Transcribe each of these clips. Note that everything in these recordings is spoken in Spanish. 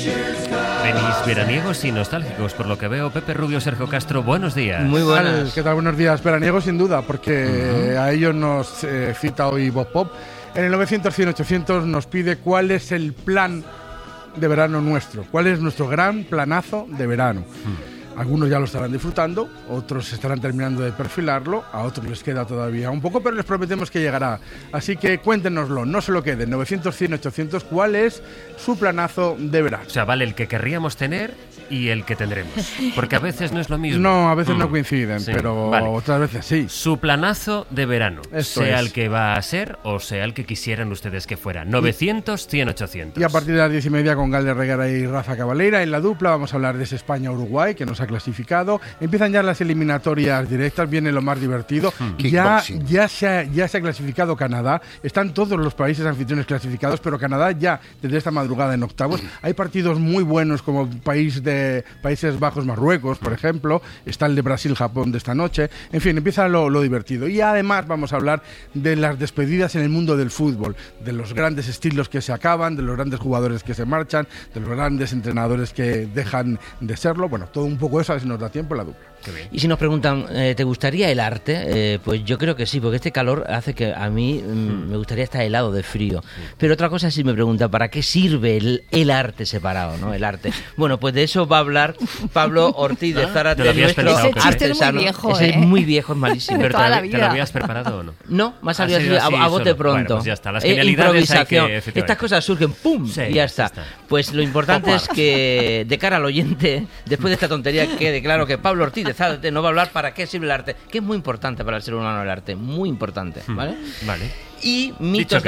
Venís veraniegos y nostálgicos, por lo que veo. Pepe Rubio, Sergio Castro, buenos días. Muy buenas. ¿Qué tal? Buenos días. Veraniegos sin duda, porque a ellos nos cita hoy Bob Pop. En el 900-100-800 nos pide cuál es el plan de verano nuestro, cuál es nuestro gran planazo de verano. Algunos ya lo estarán disfrutando, otros estarán terminando de perfilarlo, a otros les queda todavía un poco, pero les prometemos que llegará. Así que cuéntenoslo, no se lo queden. 900-100-800, ¿cuál es su planazo de verano? O sea, vale el que querríamos tener y el que tendremos, porque a veces no es lo mismo. No, a veces no coinciden, sí, pero vale. Otras veces sí. Su planazo de verano, Esto sea es. el que va a ser o sea el que quisieran ustedes que fuera. 900-100-800. Y a partir de las 10:30 con Galder Reguera y Rafa Cavalera en la dupla vamos a hablar de ese España-Uruguay que nos ha clasificado. Empiezan ya las eliminatorias directas, viene lo más divertido. Ya se ha clasificado Canadá. Están todos los países anfitriones clasificados, pero Canadá ya desde esta madrugada en octavos. Hay partidos muy buenos como Países Bajos, Marruecos, por ejemplo. Está el de Brasil-Japón de esta noche. En fin, empieza lo divertido. Y además vamos a hablar de las despedidas en el mundo del fútbol, de los grandes estilos que se acaban, de los grandes jugadores que se marchan, de los grandes entrenadores que dejan de serlo. Bueno, todo un poco eso, a ver si nos da tiempo en la dupla. Y si nos preguntan, ¿te gustaría el arte? Pues yo creo que sí, porque este calor hace que a mí me gustaría estar helado de frío. Pero otra cosa, si me preguntan, ¿para qué sirve el arte separado, ¿no? El arte. Bueno, pues de eso va a hablar Pablo Ortiz de Zárate, nuestro pensado, Ese chiste es muy artesano. viejo, Ese es muy viejo, es malísimo. Pero toda la ¿te lo vida. habías preparado o no? No, me ha salido así, sido así a bote solo. pronto. Bueno, pues ya está, las genialidades hay que, efectivamente. Estas cosas surgen, ¡pum! Sí, y ya está. Pues lo importante es que, de cara al oyente, después de esta tontería, quede claro que Pablo Ortiz de Zárate nos va a hablar para qué sirve el arte, que es muy importante para el ser humano el arte, muy importante, ¿vale? Vale. Y mitos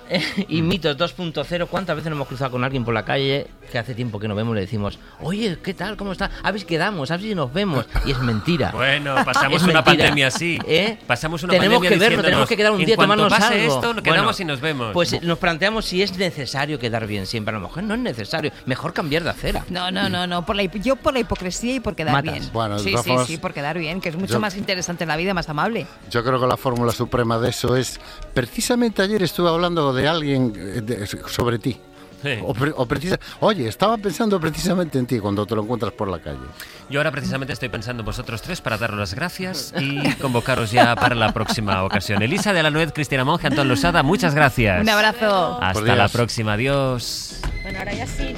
2.0, ¿cuántas veces nos hemos cruzado con alguien por la calle que hace tiempo que nos vemos y le decimos, oye, ¿qué tal? ¿Cómo está? A ver si quedamos, a ver si nos vemos. Y es mentira. Bueno, pasamos Es una mentira. pandemia así. Pasamos una Tenemos pandemia que vernos, diciéndonos, tenemos que quedar un día, en cuanto tomarnos pase algo. esto, quedamos y nos vemos. Pues nos planteamos si es necesario quedar bien siempre. A lo mejor no es necesario. Mejor cambiar de acera. No. Yo por la hipocresía y por quedar Matas. bien. Bueno, de sí, todas sí, formas, sí, por quedar bien, que es mucho yo- más interesante en la vida, más amable. Yo creo que la fórmula suprema de eso es, precisamente ayer estuve hablando de alguien sobre ti. Sí. Oye, estaba pensando precisamente en ti cuando te lo encuentras por la calle. Yo ahora precisamente estoy pensando en vosotros tres para daros las gracias y convocaros ya para la próxima ocasión. Elisa de la Nuez, Cristina Monge, Antón Losada, muchas gracias. Un abrazo. Hasta Por la Dios. próxima, adiós. Bueno, ahora ya sí.